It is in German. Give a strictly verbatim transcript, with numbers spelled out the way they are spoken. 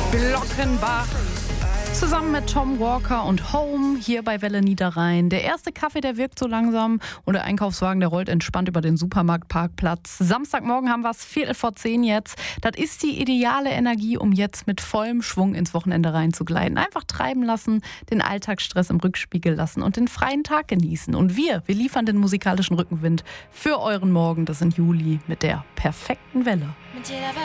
Glockenbach. Zusammen mit Tom Walker und Home hier bei Welle Niederrhein. Der erste Kaffee, der wirkt so langsam und der Einkaufswagen, der rollt entspannt über den Supermarktparkplatz. Samstagmorgen haben wir es Viertel vor zehn jetzt. Das ist die ideale Energie, um jetzt mit vollem Schwung ins Wochenende reinzugleiten. Einfach treiben lassen, den Alltagsstress im Rückspiegel lassen und den freien Tag genießen. Und wir, wir liefern den musikalischen Rückenwind für euren Morgen. Das sind Juli mit der perfekten Welle. Mit jeder Welle.